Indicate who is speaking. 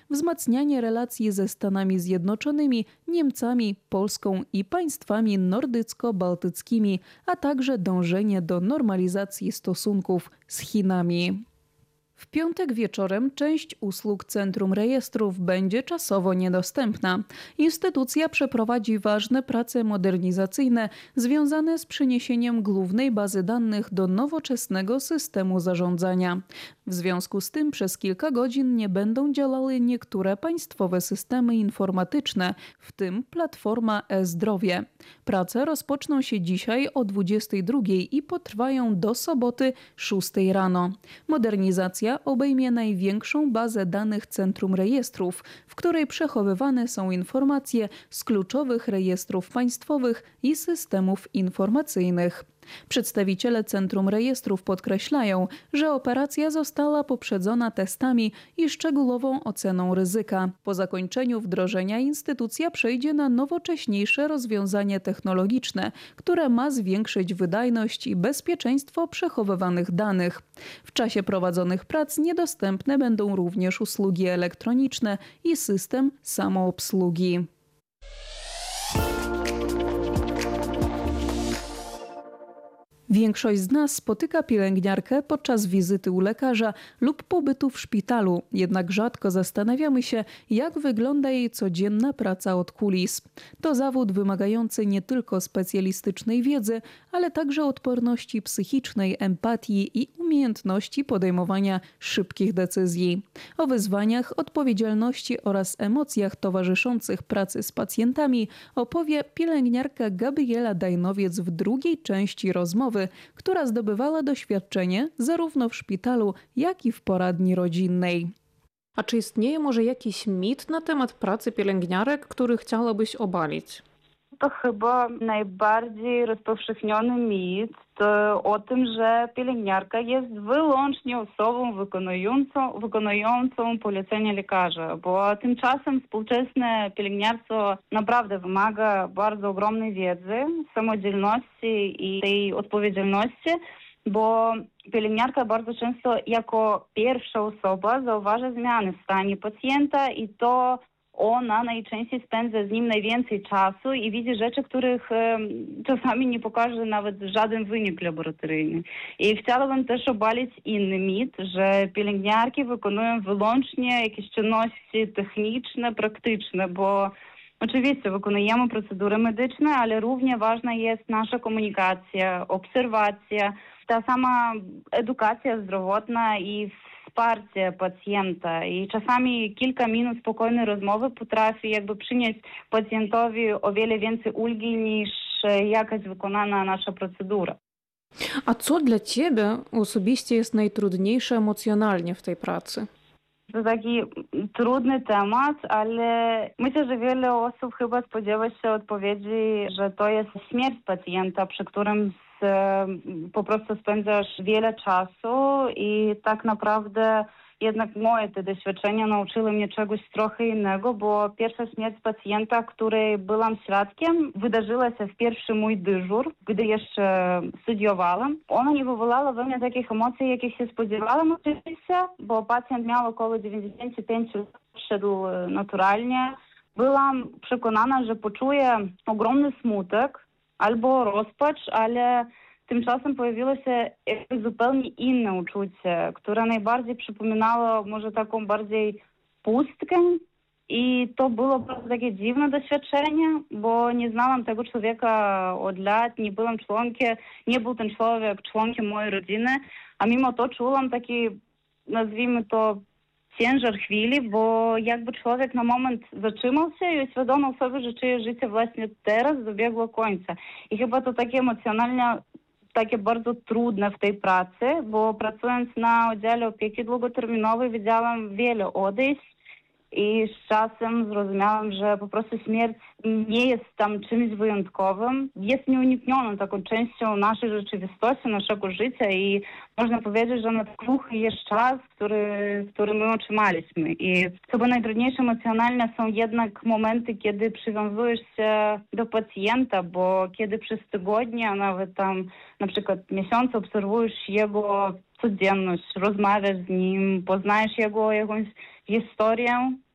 Speaker 1: wzmacnianie relacji ze Stanami Zjednoczonymi, Niemcami, Polską i państwami nordycko-bałtyckimi, a także dążenie do normalizacji stosunków z Chinami. W piątek wieczorem część usług Centrum Rejestrów będzie czasowo niedostępna. Instytucja przeprowadzi ważne prace modernizacyjne związane z przeniesieniem głównej bazy danych do nowoczesnego systemu zarządzania. W związku z tym przez kilka godzin nie będą działały niektóre państwowe systemy informatyczne, w tym platforma e-zdrowie. Prace rozpoczną się dzisiaj o 22:00 i potrwają do soboty 6:00 rano. Modernizacja obejmie największą bazę danych Centrum Rejestrów, w której przechowywane są informacje z kluczowych rejestrów państwowych i systemów informacyjnych. Przedstawiciele Centrum Rejestrów podkreślają, że operacja została poprzedzona testami i szczegółową oceną ryzyka. Po zakończeniu wdrożenia instytucja przejdzie na nowocześniejsze rozwiązanie technologiczne, które ma zwiększyć wydajność i bezpieczeństwo przechowywanych danych. W czasie prowadzonych prac niedostępne będą również usługi elektroniczne i system samoobsługi. Większość z nas spotyka pielęgniarkę podczas wizyty u lekarza lub pobytu w szpitalu, jednak rzadko zastanawiamy się, jak wygląda jej codzienna praca od kulis. To zawód wymagający nie tylko specjalistycznej wiedzy, ale także odporności psychicznej, empatii i umiejętności podejmowania szybkich decyzji. O wyzwaniach, odpowiedzialności oraz emocjach towarzyszących pracy z pacjentami opowie pielęgniarka Gabriela Dajnowiec w drugiej części rozmowy, która zdobywała doświadczenie zarówno w szpitalu, jak i w poradni rodzinnej. A czy istnieje może jakiś mit na temat pracy pielęgniarek, który chciałabyś obalić?
Speaker 2: To chyba najbardziej rozpowszechniony mit to o tym, że pielęgniarka jest wyłącznie osobą wykonującą polecenia lekarza, bo tymczasem współczesne pielęgniarstwo naprawdę wymaga bardzo ogromnej wiedzy, samodzielności i tej odpowiedzialności, bo pielęgniarka bardzo często jako pierwsza osoba zauważa zmiany w stanie pacjenta i to ona najczęściej spędza z nim najwięcej czasu i widzi rzeczy, których czasami nie pokaże nawet żaden wynik laboratoryjny. I chciałabym też obalić inny mit, że pielęgniarki wykonują wyłącznie jakieś czynności techniczne, praktyczne, bo oczywiście wykonujemy procedury medyczne, ale równie ważna jest nasza komunikacja, obserwacja, ta sama edukacja zdrowotna i wsparcie pacjenta. I czasami kilka minut spokojnej rozmowy potrafi przynieść pacjentowi o wiele więcej ulgi niż jakaś wykonana nasza procedura.
Speaker 1: A co dla Ciebie osobiście jest najtrudniejsze emocjonalnie w tej pracy?
Speaker 2: To taki trudny temat, ale myślę, że wiele osób chyba spodziewa się odpowiedzi, że to jest śmierć pacjenta, przy którym po prostu spędzasz wiele czasu i tak naprawdę jednak moje te doświadczenia nauczyły mnie czegoś trochę innego, bo pierwsza śmierć pacjenta, której byłam świadkiem, wydarzyła się w pierwszy mój dyżur, gdy jeszcze studiowałam. Ona nie wywołała we mnie takich emocji, jakich się spodziewałam oczywiście, bo pacjent miał około 95 lat, szedł naturalnie. Byłam przekonana, że poczuję ogromny smutek albo rozpacz, ale tymczasem pojawiło się zupełnie inne uczucie, które najbardziej przypominało może taką bardziej pustkę. I to było bardzo takie dziwne doświadczenie, bo nie znałam tego człowieka od lat, nie był ten człowiek członkiem mojej rodziny, a mimo to czułam taki, nazwijmy to, ciężar chwili, bo człowiek na moment zatrzymał się i uświadomił sobie, że czyje życie właśnie teraz dobiegło końca. I chyba to takie emocjonalnie takie bardzo trudne w tej pracy, bo pracując na oddziale opieki długoterminowej widziałam wiele odejść i z czasem zrozumiałam, że po prostu śmierć nie jest tam czymś wyjątkowym, jest nieuniknioną taką częścią naszej rzeczywistości, naszego życia i można powiedzieć, że na kruchy jest czas, który my otrzymaliśmy. I chyba najtrudniejsze emocjonalnie są jednak momenty, kiedy przywiązujesz się do pacjenta, bo kiedy przez tygodnie, a nawet tam na przykład miesiące obserwujesz jego codzienność, rozmawiasz z nim, poznajesz jego jakąś historię,